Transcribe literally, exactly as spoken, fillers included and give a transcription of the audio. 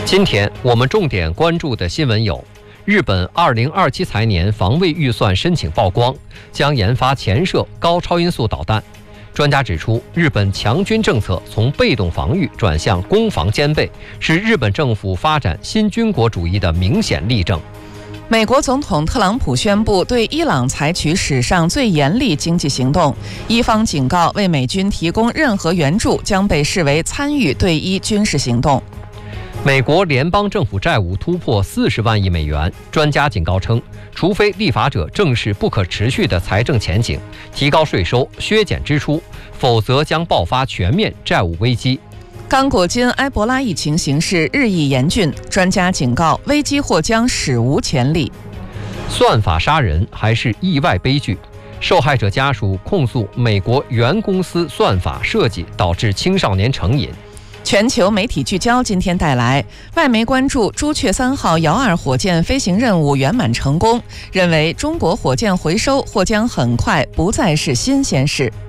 今天我们重点关注的新闻有：日本二零二七财年防卫预算申请曝光，将研发潜射高超音速导弹。专家指出，日本强军政策从被动防御转向攻防兼备，是日本政府发展新军国主义的明显例证。 美国总统特朗普宣布对伊朗采取史上最严厉经济行动，伊方警告，为美军提供任何援助将被视为参与对伊军事行动。 美国联邦政府债务突破四十万亿美元，专家警告称，除非立法者正视不可持续的财政前景，提高税收、削减支出，否则将爆发全面债务危机。 刚果金埃博拉疫情形势日益严峻，专家警告，危机或将史无前例。 算法杀人还是意外悲剧？受害者家属控诉美国原公司算法设计导致青少年成瘾。 全球媒体聚焦今天带来，外媒关注朱雀三号遥二火箭飞行任务圆满成功，认为中国火箭回收或将很快不再是新鲜事。